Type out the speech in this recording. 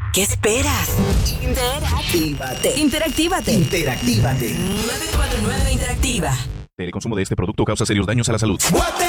¿Qué esperas? Interactívate. 949 Interactiva. El consumo de este producto causa serios daños a la salud. Guate